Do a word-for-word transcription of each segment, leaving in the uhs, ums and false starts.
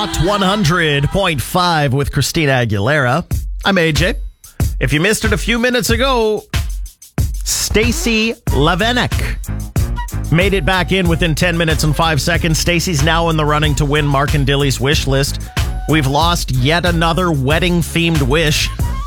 Hot one hundred point five with Christina Aguilera. I'm A J. If you missed it a few minutes ago, Stacey Lavenek made it back in within ten minutes and five seconds. Stacey's now in the running to win Mark and Dilly's wish list. We've lost yet another wedding-themed wish.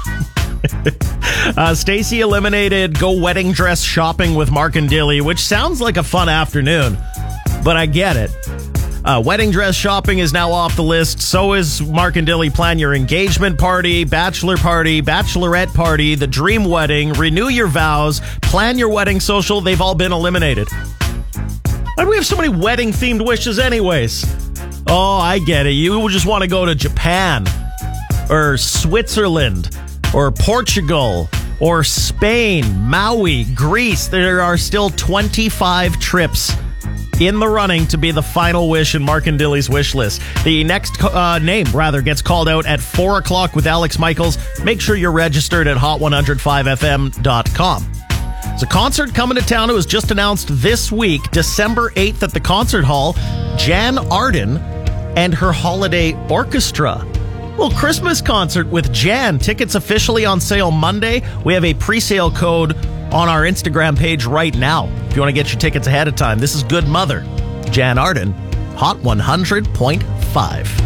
uh, Stacey eliminated go wedding dress shopping with Mark and Dilly, which sounds like a fun afternoon, but I get it. Uh, wedding dress shopping is now off the list. So is Mark and Dilly plan your engagement party, bachelor party, bachelorette party, the dream wedding, renew your vows, plan your wedding social. They've all been eliminated. Why do we have so many wedding-themed wishes anyways? Oh, I get it. You just want to go to Japan or Switzerland or Portugal or Spain, Maui, Greece. There are still twenty-five trips in the running to be the final wish in Mark and Dilly's wish list. The next uh, name, rather, gets called out at four o'clock with Alex Michaels. Make sure you're registered at hot one oh five f m dot com. There's a concert coming to town. It was just announced this week, December eighth at the Concert Hall. Jan Arden and her Holiday Orchestra. Well, Christmas concert with Jan. Tickets officially on sale Monday. We have a pre-sale code on our Instagram page right now if you want to get your tickets ahead of time. This is Good Mother, Jan Arden, Hot one hundred point five.